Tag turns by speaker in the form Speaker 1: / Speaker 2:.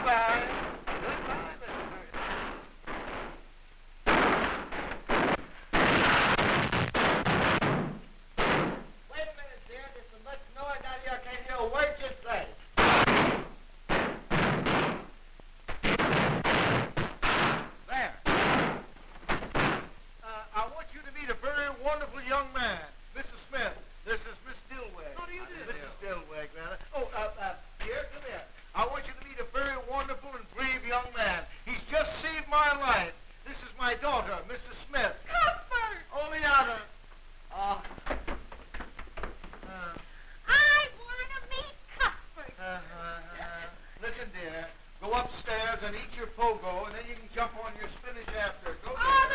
Speaker 1: Goodbye. Goodbye, Mr. Wait a minute, dear. There's so much noise out here I can't hear a word you say. There. I want you to meet a very wonderful young man, Mr. Smith. This is Miss Dillweg.
Speaker 2: How do you do?
Speaker 1: Mrs. Dillweg, rather. Oh, here, come here. I want you to meet a very wonderful and brave young man. He's just saved my life. This is my daughter, Mrs. Smith.
Speaker 2: Cuthbert!
Speaker 1: Oleana.
Speaker 2: I want to meet Cuthbert.
Speaker 1: Listen, dear. Go upstairs and eat your pogo, and then you can jump on your spinach after. Go.
Speaker 2: All